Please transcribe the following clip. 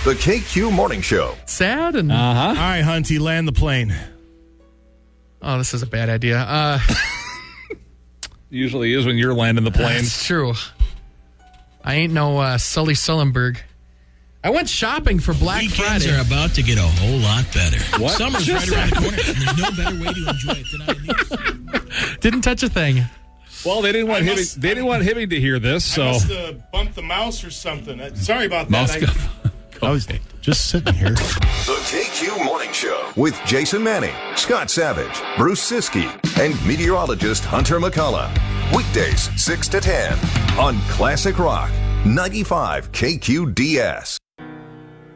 The KQ Morning Show. Sad and All right, Hunty, land the plane. oh, this is a bad idea. Usually is when you're landing the plane. That's true. I ain't no Sully Sullenberg. I went shopping for Black Weekends Friday. are about to get a whole lot better. What? Summer's right around the corner, and there's no better way to enjoy it than on the news. Didn't touch a thing. Well, they didn't want Hibbing to hear this, so I must have bumped the mouse or something. Sorry about that. I was Just sitting here. The KQ Morning Show with Jason Manning, Scott Savage, Bruce Siskey, and meteorologist Hunter McCullough. Weekdays 6 to 10 on Classic Rock 95 KQDS.